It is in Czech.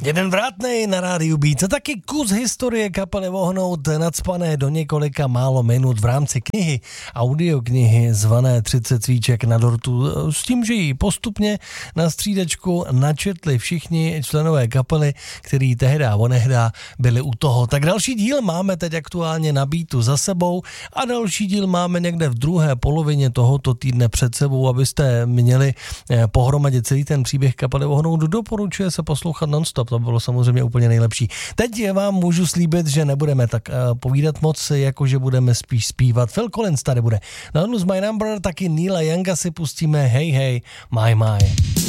Jeden vrátnej na rádiu Beat a taky kus historie kapely Vohnout nacpané do několika málo minut v rámci knihy, audioknihy zvané 30 svíček na dortu, s tím, že ji postupně na střídačku načetli všichni členové kapely, který tehda onehdá byli u toho. Tak další díl máme teď aktuálně na Beatu za sebou a další díl máme někde v druhé polovině tohoto týdne před sebou, abyste měli pohromadě celý ten příběh kapely Vohnout. Doporučuje se poslouchat non-stop, to bylo samozřejmě úplně nejlepší. Teď vám můžu slíbit, že nebudeme tak povídat moc, jako že budeme spíš zpívat. Phil Collins tady bude. Na Lose My Number taky Neila Younga si pustíme Hey Hey My My.